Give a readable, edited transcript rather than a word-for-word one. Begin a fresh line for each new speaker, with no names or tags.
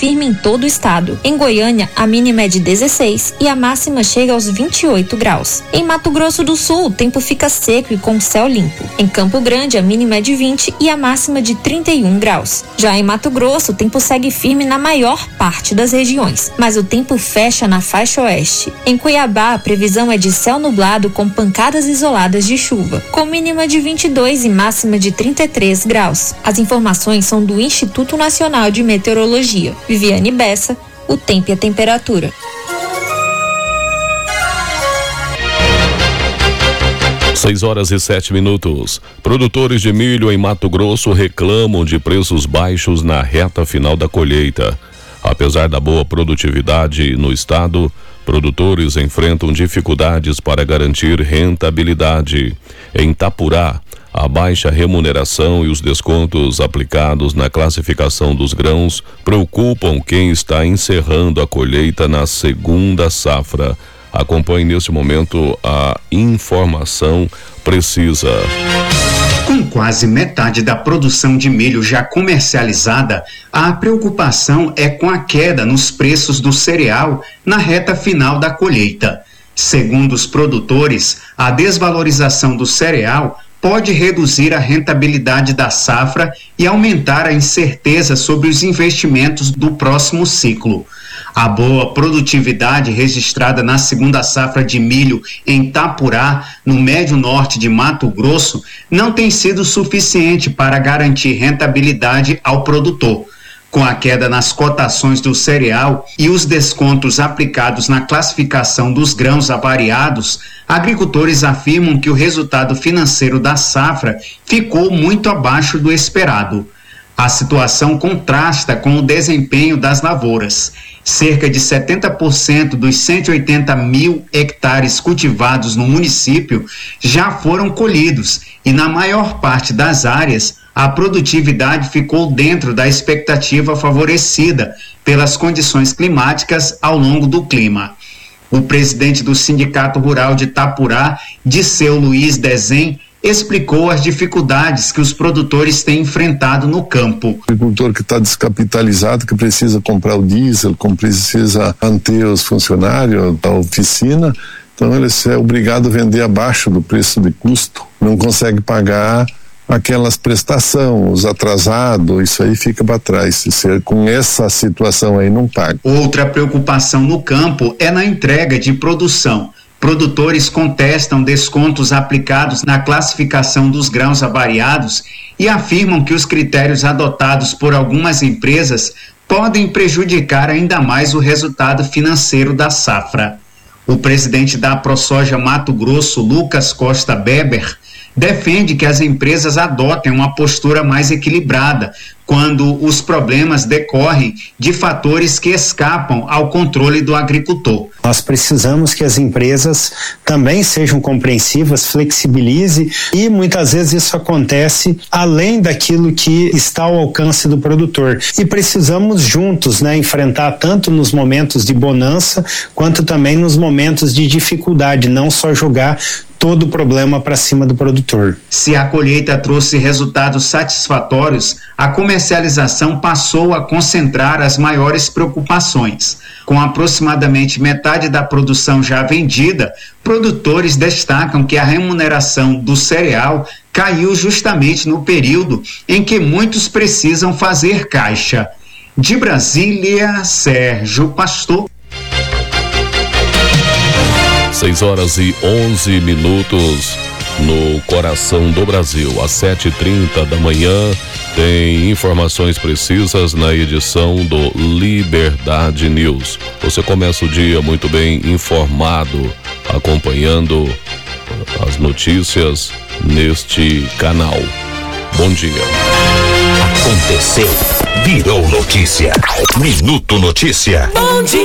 firme em todo o estado. Em Goiânia, a mínima é de 16 e a máxima chega aos 28 graus. Em Mato Grosso do Sul, o tempo fica seco e com céu limpo. Em Campo Grande, a mínima é de 20 e a máxima de 31 graus. Já em Mato Grosso, o tempo segue firme na maior parte das regiões, mas o tempo fecha na faixa oeste. Em Cuiabá, a previsão é de céu nublado com pancadas isoladas de chuva, com mínima de 22 e máxima de 33 graus. As informações são do Instituto Nacional de Meteorologia. Viviane Bessa, o tempo e a temperatura.
6:07. Produtores de milho em Mato Grosso reclamam de preços baixos na reta final da colheita. Apesar da boa produtividade no estado, produtores enfrentam dificuldades para garantir rentabilidade. Em Itapurá, a baixa remuneração e os descontos aplicados na classificação dos grãos preocupam quem está encerrando a colheita na segunda safra. Acompanhe neste momento a informação precisa.
Com quase metade da produção de milho já comercializada, a preocupação é com a queda nos preços do cereal na reta final da colheita. Segundo os produtores, a desvalorização do cereal pode reduzir a rentabilidade da safra e aumentar a incerteza sobre os investimentos do próximo ciclo. A boa produtividade registrada na segunda safra de milho em Itapurá, no médio norte de Mato Grosso, não tem sido suficiente para garantir rentabilidade ao produtor. Com a queda nas cotações do cereal e os descontos aplicados na classificação dos grãos avariados, agricultores afirmam que o resultado financeiro da safra ficou muito abaixo do esperado. A situação contrasta com o desempenho das lavouras. Cerca de 70% dos 180 mil hectares cultivados no município já foram colhidos e, na maior parte das áreas, a produtividade ficou dentro da expectativa favorecida pelas condições climáticas ao longo do clima. O presidente do Sindicato Rural de Itapurá, Disseu Luiz Dezem, explicou as dificuldades que os produtores têm enfrentado no campo.
O agricultor que está descapitalizado, que precisa comprar o diesel, que precisa manter os funcionários da oficina, então ele é obrigado a vender abaixo do preço de custo, não consegue pagar aquelas prestações, os atrasados, isso aí fica para trás. Com essa situação aí não paga.
Outra preocupação no campo é na entrega de produção. Produtores contestam descontos aplicados na classificação dos grãos avariados e afirmam que os critérios adotados por algumas empresas podem prejudicar ainda mais o resultado financeiro da safra. O presidente da AproSoja Mato Grosso, Lucas Costa Beber, defende que as empresas adotem uma postura mais equilibrada quando os problemas decorrem de fatores que escapam ao controle do agricultor.
Nós precisamos que as empresas também sejam compreensivas, flexibilizem, e muitas vezes isso acontece além daquilo que está ao alcance do produtor. E precisamos juntos, enfrentar tanto nos momentos de bonança quanto também nos momentos de dificuldade, não só jogar todo o problema para cima do produtor.
Se a colheita trouxe resultados satisfatórios, a comercialização passou a concentrar as maiores preocupações. Com aproximadamente metade da produção já vendida, produtores destacam que a remuneração do cereal caiu justamente no período em que muitos precisam fazer caixa. De Brasília, Sérgio Pastor.
6:11 no coração do Brasil. Às 7h30 da manhã tem informações precisas na edição do Liberdade News. Você começa o dia muito bem informado, acompanhando as notícias neste canal. Bom dia.
Aconteceu, virou notícia. Minuto Notícia.
Bom dia.